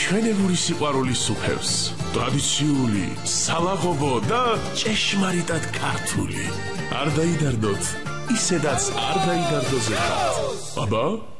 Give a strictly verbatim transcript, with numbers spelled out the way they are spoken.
ჩვენებური სიყვარულის სუფევს, ტრადიციული, სალაღობო და ჭეშმარიტად ქართული. არ დაიდარდოთ, ისედაც არ დაიდარდო ზეღად. აბა